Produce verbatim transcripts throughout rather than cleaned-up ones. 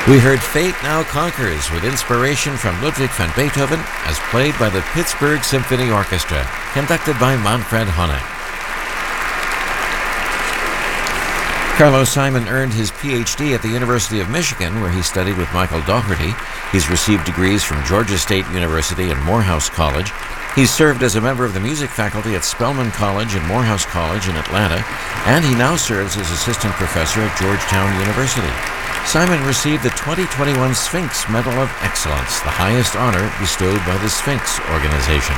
We heard Fate Now Conquers with inspiration from Ludwig van Beethoven as played by the Pittsburgh Symphony Orchestra, conducted by Manfred Honeck. Carlos Simon earned his P H D at the University of Michigan, where he studied with Michael Dougherty. He's received degrees from Georgia State University and Morehouse College. He's served as a member of the music faculty at Spelman College and Morehouse College in Atlanta, and he now serves as assistant professor at Georgetown University. Simon received the twenty twenty-one Sphinx Medal of Excellence, the highest honor bestowed by the Sphinx organization.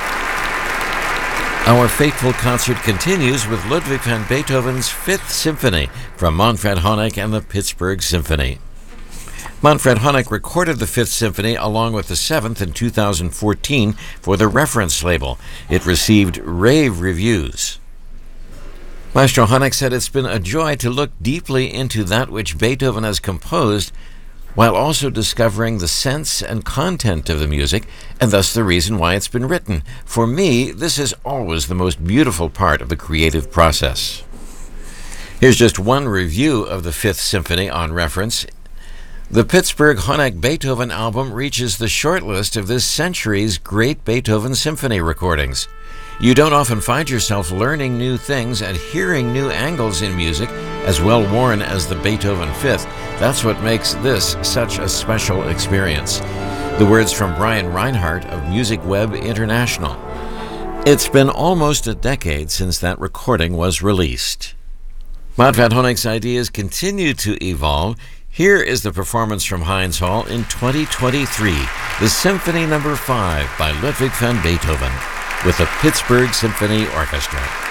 Our fateful concert continues with Ludwig van Beethoven's Fifth Symphony from Manfred Honeck and the Pittsburgh Symphony. Manfred Honeck recorded the Fifth Symphony along with the Seventh in two thousand fourteen for the Reference label. It received rave reviews. Maestro Honeck said it's been a joy to look deeply into that which Beethoven has composed, while also discovering the sense and content of the music, and thus the reason why it's been written. For me, this is always the most beautiful part of the creative process. Here's just one review of the Fifth Symphony on Reference. The Pittsburgh Honeck Beethoven album reaches the short list of this century's great Beethoven symphony recordings. You don't often find yourself learning new things and hearing new angles in music as well worn as the Beethoven Fifth. That's what makes this such a special experience. The words from Brian Reinhardt of Music Web International. It's been almost a decade since that recording was released. Manfred Honeck's ideas continue to evolve. Here is the performance from Heinz Hall in twenty twenty-three, the Symphony Number five by Ludwig van Beethoven, with the Pittsburgh Symphony Orchestra.